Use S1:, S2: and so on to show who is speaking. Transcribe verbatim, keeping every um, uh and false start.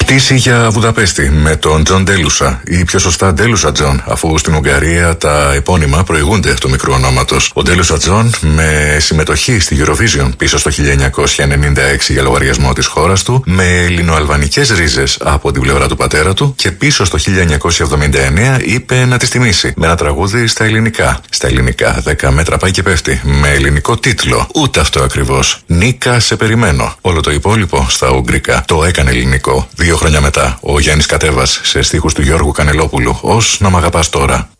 S1: Πτήση για Βουδαπέστη με τον Τζον Ντέλουσα, ή πιο σωστά Ντέλουσα Τζον, αφού στην Ουγγαρία τα επώνυμα προηγούνται του μικρού ονόματος. Ο Ντέλουσα Τζον, με συμμετοχή στη Eurovision πίσω στο χίλια εννιακόσια ενενήντα έξι για λογαριασμό της χώρας του, με ελληνοαλβανικές ρίζες από την πλευρά του πατέρα του, και πίσω στο χίλια εννιακόσια εβδομήντα εννέα είπε να τις τιμήσει με ένα τραγούδι στα ελληνικά. Στα ελληνικά, δέκα μέτρα πάει και πέφτει, με ελληνικό τίτλο. Ούτε αυτό ακριβώς. Νίκα, σε περιμένω. Όλο το υπόλοιπο στα ουγγρικά. Το έκανε ελληνικό. Δύο χρόνια μετά, ο Γιάννης Κατέβας σε στίχους του Γιώργου Κανελόπουλου ως «Να μ' αγαπάς τώρα».